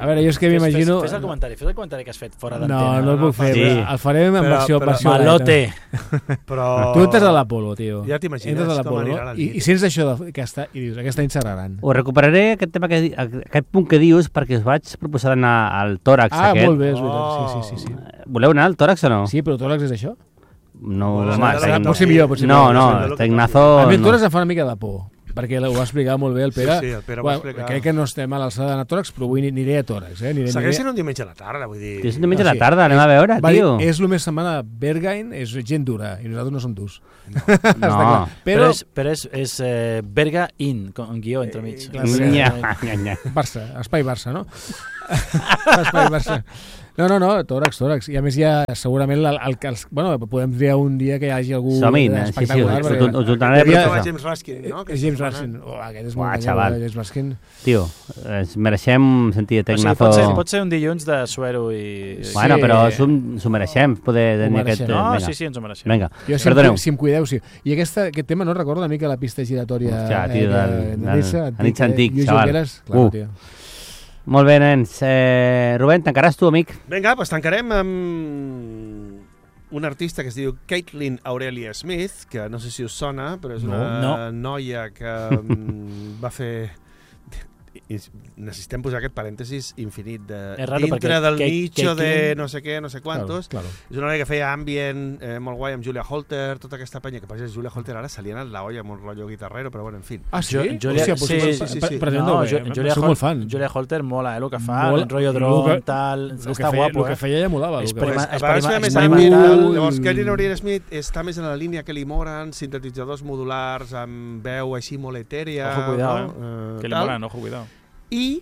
A veure, jo és que m'imagino... Fes el comentari que has fet fora d'antena. No el puc fer, el farem en versió malote. Però... Tu entres a l'Apolo, tio. Ja t'imagines com anirà la nit. I sents això i dius, aquest any serraran. Ho recuperaré, aquest punt que dius, perquè us vaig proposar d'anar al tòrax aquest. Molt bé, és veritat. Sí. Voleu anar al tòrax o no? Sí, però el tòrax és això? No, pot ser millor. No, Tecnazo... A mi el tòrax em fa una mica de por, perquè ho va explicar molt bé el Pere. Sí, el Pere ho va explicar. Crec que no estem a l'alçada d'anar a tòrax, però avui aniré a tòrax. Segueix sent un diumenge a la tarda, vull dir... És un diumenge a la tarda, anem a veure, tio. És el més setmana de Berghain, és gent dura, i nosaltres no som durs. No. Però és Berga In, amb guió entremig. Barça, Espai Barça, no? Espai Barça. No, tòrax. I a més ja segurament podem triar un dia que hi hagi algú espectacular. Us ho donaré per James Ruskin, no? James Ruskin. Aquest és molt xaval. James Ruskin. Tio, ens mereixem sentir Tecnazo. Pot ser un dilluns de suero i... Bueno, però s'ho mereixem, poder tenir aquest... No, sí, ens ho mereixem. Vinga, perdoneu. Si em cuideu, sí. I aquest tema no recorda una mica la pista giratòria... Hòstia, tio, d'anits antics, xaval. Claro, tio. Molt bé, nens. Rubén, tancaràs tu, amic? Vinga, doncs tancarem amb un artista que es diu Caitlin Aurelia Smith, que no sé si us sona, però és una noia que va fer... Necessitem posar aquest parèntesis infinit dintre del nicho de no sé què, no sé quantos. És una noia que feia ambient molt guai amb Julia Holter, tota aquesta penya que passa Julia Holter ara se li ha anat la olla amb un rotllo guitarrero, però bueno, en fi. Ah, sí? Julia Holter mola, el que fa, el rotllo drone, tal, està guapo. El que feia ja molava. Llavors, Caitlin Aurelia Smith està més en la línia que li moren, sintetitzadors modulars amb veu així molt etèria. Ojo, cuidado, que li moren, ojo, cuidado. I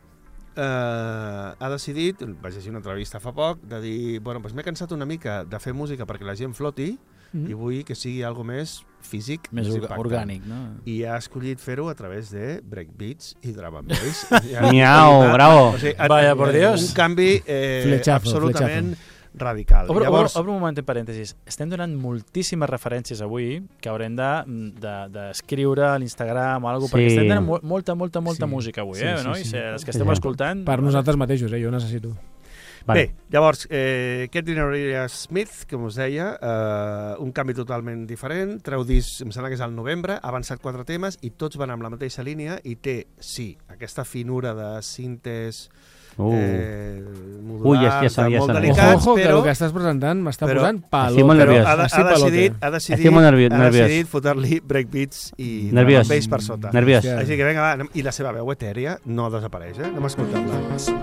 ha decidit, vaig llegir una entrevista fa poc, de dir, bueno, doncs m'he cansat una mica de fer música perquè la gent floti i vull que sigui algo més físic, més orgànic, no? I ha escollit fer-ho a través de breakbeats i drum and bass. Miau, bravo. Vaya, por Dios. Un canvi absolutament radical. Obro un moment en parèntesis. Estem donant moltíssimes referències avui que haurem d'escriure a l'Instagram o alguna cosa, perquè estem donant molta música avui, no? I els que estem escoltant... Per nosaltres mateixos, jo necessito. Bé, llavors, Caitlin Aurelia Smith, com us deia, un canvi totalment diferent, treu disc, em sembla que és al novembre, ha avançat 4 temes i tots van amb la mateixa línia i té, sí, aquesta finura de cintes modulars, molt delicats, però... que el que estàs presentant m'està posant palo. Ha decidit fotre-li breakbeats i bass per sota. Nerviós. Així que vinga, va, i la seva veu etèria no desapareix, anem a escoltar-la.